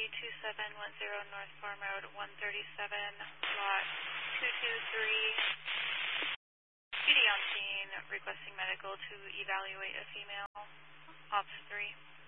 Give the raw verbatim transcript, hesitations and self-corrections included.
two seven one zero North Farm Road, one thirty-seven, lot two two three. P D on scene, requesting medical to evaluate a female. Ops three.